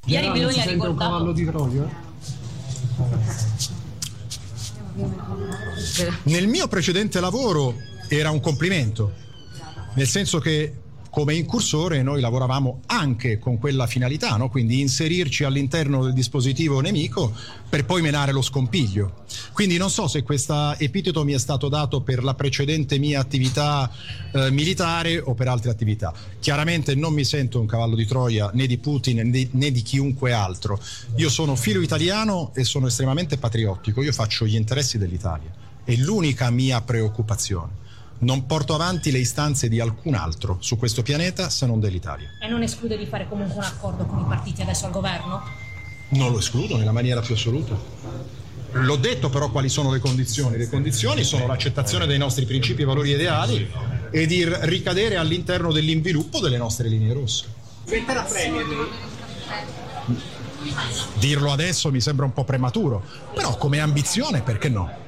Ieri Meloni ha ricordato un cavallo di Troia? Nel mio precedente lavoro era un complimento, nel senso che come incursore noi lavoravamo anche con quella finalità, no? Quindi inserirci all'interno del dispositivo nemico per poi menare lo scompiglio. Quindi non so se questo epiteto mi è stato dato per la precedente mia attività militare o per altre attività. Chiaramente non mi sento un cavallo di Troia né di Putin né di chiunque altro. Io sono filo italiano e sono estremamente patriottico, io faccio gli interessi dell'Italia, è l'unica mia preoccupazione. Non porto avanti le istanze di alcun altro su questo pianeta se non dell'Italia. E non esclude di fare comunque un accordo con i partiti adesso al governo? Non lo escludo nella maniera più assoluta. L'ho detto però quali sono le condizioni. Le condizioni sono l'accettazione dei nostri principi e valori ideali e di ricadere all'interno dell'inviluppo delle nostre linee rosse. Diventerà premier lei? Dirlo adesso mi sembra un po' prematuro, però come ambizione perché no?